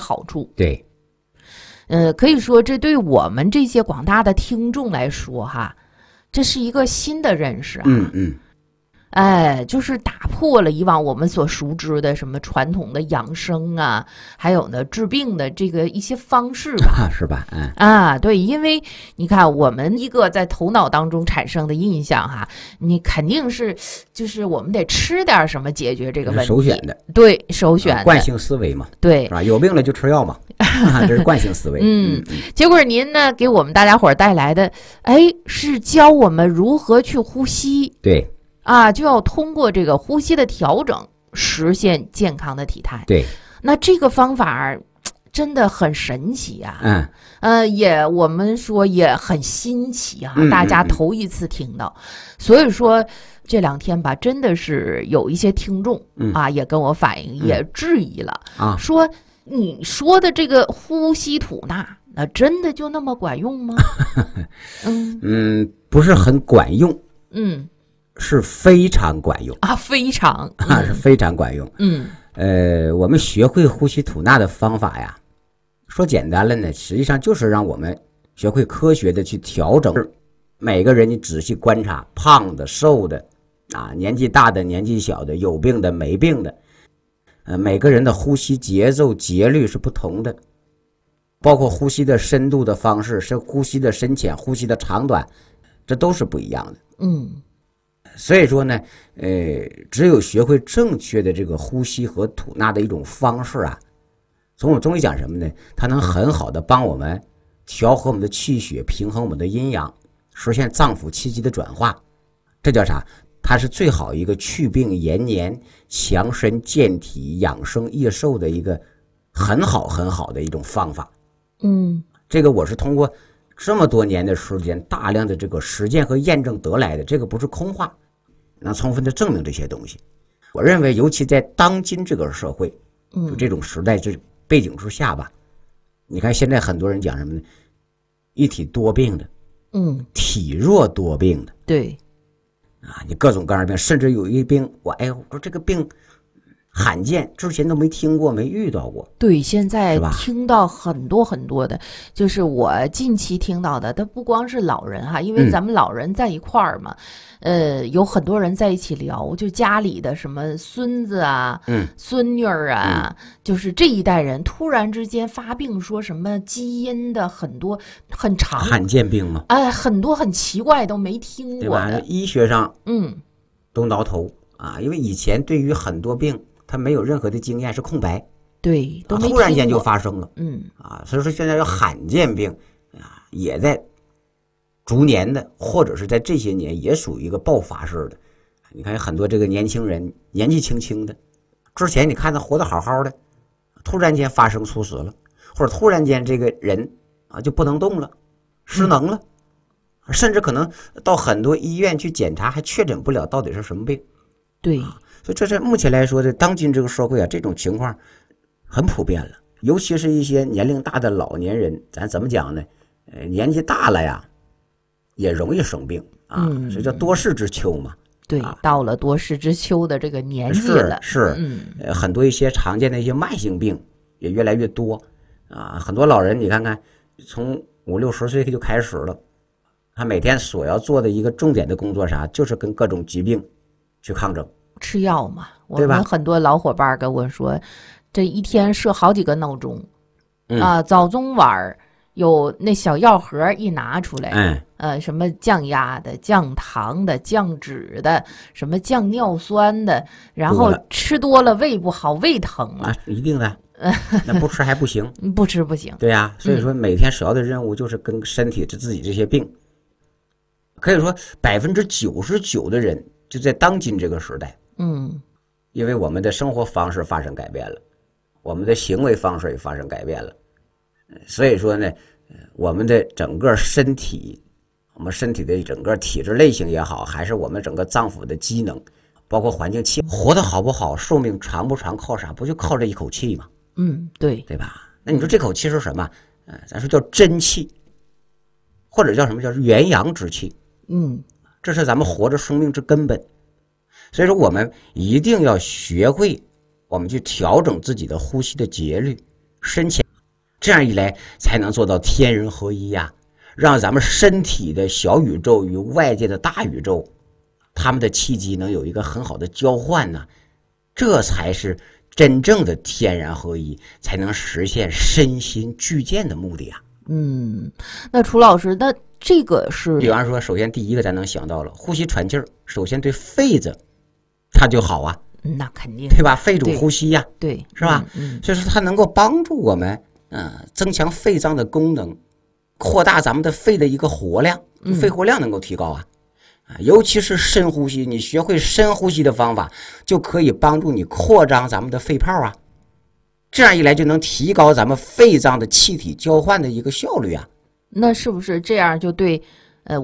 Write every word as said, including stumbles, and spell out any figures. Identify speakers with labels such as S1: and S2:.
S1: 好处。
S2: 对，
S1: 呃，可以说这对我们这些广大的听众来说哈，这是一个新的认识啊。
S2: 嗯嗯。
S1: 哎，就是打破了以往我们所熟知的什么传统的养生啊，还有呢治病的这个一些方式吧，
S2: 是吧？嗯
S1: 啊，对，因为你看我们一个在头脑当中产生的印象哈，你肯定是就是我们得吃点什么解决这个问题，
S2: 首选的，
S1: 对，首选的、
S2: 啊、惯性思维嘛，
S1: 对，
S2: 是吧？有病了就吃药嘛，啊、这是惯性思维。
S1: 嗯，嗯结果您呢给我们大家伙带来的，哎，是教我们如何去呼吸，
S2: 对。
S1: 啊，就要通过这个呼吸的调整，实现健康的体态。
S2: 对，
S1: 那这个方法真的很神奇啊！
S2: 嗯，
S1: 呃，也我们说也很新奇啊，
S2: 嗯、
S1: 大家头一次听到。嗯嗯、所以说这两天吧，真的是有一些听众、嗯、啊，也跟我反映，也质疑了、
S2: 嗯、啊，
S1: 说你说的这个呼吸吐纳，那真的就那么管用吗？嗯
S2: 嗯，不是很管用。
S1: 嗯。
S2: 是非常管用
S1: 啊，非常、
S2: 嗯、啊，是非常管用。
S1: 嗯，
S2: 呃，我们学会呼吸吐纳的方法呀，说简单了呢，实际上就是让我们学会科学的去调整每个人。你仔细观察，胖的、瘦的，啊，年纪大的、年纪小的，有病的、没病的，呃，每个人的呼吸节奏、节律是不同的，包括呼吸的深度的方式，是呼吸的深浅、呼吸的长短，这都是不一样的。
S1: 嗯。
S2: 所以说呢，呃，只有学会正确的这个呼吸和吐纳的一种方式啊，从我们中医讲什么呢？它能很好的帮我们调和我们的气血，平衡我们的阴阳，实现脏腑气机的转化。这叫啥？它是最好一个祛病延年、强身健体、养生益寿的一个很好很好的一种方法。
S1: 嗯，
S2: 这个我是通过这么多年的时间，大量的这个实践和验证得来的，这个不是空话。能充分的证明这些东西。我认为尤其在当今这个社会，就这种时代这背景之下吧，你看现在很多人讲什么呢？一体多病的，
S1: 嗯，
S2: 体弱多病的，
S1: 对，
S2: 啊，你各种各样的病，甚至有一病，我哎，我说这个病罕见，之前都没听过，没遇到过。
S1: 对，现在听到很多很多的，就是我近期听到的，它不光是老人哈，因为咱们老人在一块儿嘛。嗯呃，有很多人在一起聊，就家里的什么孙子啊、嗯、孙女儿啊、嗯，就是这一代人突然之间发病，说什么基因的很多很长
S2: 罕见病嘛，
S1: 哎，很多很奇怪都没听过的，
S2: 对吧？医学上
S1: 嗯
S2: 都挠头啊，因为以前对于很多病他没有任何的经验，是空白，
S1: 对，都没听过，
S2: 突然间就发生了，
S1: 嗯
S2: 啊，所以说现在有罕见病啊，也在。逐年的，或者是在这些年也属于一个爆发式的。你看很多这个年轻人年纪轻轻的，之前你看他活得好好的，突然间发生猝死了，或者突然间这个人啊就不能动了，失能了，嗯、甚至可能到很多医院去检查还确诊不了到底是什么病。
S1: 对，
S2: 啊、所以这是目前来说的当今这个社会啊，这种情况很普遍了，尤其是一些年龄大的老年人，咱怎么讲呢？呃，年纪大了呀。也容易生病啊，
S1: 嗯，
S2: 所以叫多事之秋嘛。
S1: 对，
S2: 啊、
S1: 到了多事之秋的这个年纪了，
S2: 是是，
S1: 嗯，
S2: 呃，很多一些常见的一些慢性病也越来越多啊。很多老人，你看看，从五六十岁就开始了，他每天所要做的一个重点的工作啥，就是跟各种疾病去抗争，
S1: 吃药嘛。我们很多老伙伴跟我说，这一天设好几个闹钟、嗯、啊，早中晚有那小药盒一拿出来，
S2: 嗯，
S1: 呃，什么降压的、降糖的、降脂的，什么降尿酸的，然后吃多了胃不好，胃疼了，
S2: 啊，一定的，那不吃还不行，
S1: 不吃不行。
S2: 对呀、啊，所以说每天首要的任务就是跟身体自己这些病，可以说百分之九十九的人就在当今这个时代，
S1: 嗯，
S2: 因为我们的生活方式发生改变了，我们的行为方式也发生改变了。所以说呢，我们的整个身体，我们身体的整个体质类型也好，还是我们整个脏腑的机能，包括环境气，活得好不好，寿命长不长，靠啥？不就靠这一口气吗？
S1: 嗯，对，
S2: 对吧？那你说这口气是什么？呃，咱说叫真气，或者叫什么叫元阳之气？
S1: 嗯，
S2: 这是咱们活着生命之根本。所以说，我们一定要学会，我们去调整自己的呼吸的节律。 深浅，这样一来才能做到天人合一呀、啊，让咱们身体的小宇宙与外界的大宇宙，他们的气机能有一个很好的交换呢、啊，这才是真正的天然合一，才能实现身心俱健的目的啊。
S1: 嗯，那楚老师，那这个是，
S2: 比方说，首先第一个咱能想到了，呼吸喘气儿，首先对肺子它就好啊，
S1: 那肯定
S2: 对吧？肺主呼吸呀、啊，
S1: 对，
S2: 是吧？
S1: 嗯嗯、
S2: 所以说它能够帮助我们，嗯、呃，增强肺脏的功能，扩大咱们的肺的一个活量，肺活量能够提高啊。啊、嗯，尤其是深呼吸，你学会深呼吸的方法，就可以帮助你扩张咱们的肺泡啊。这样一来就能提高咱们肺脏的气体交换的一个效率啊。
S1: 那是不是这样就对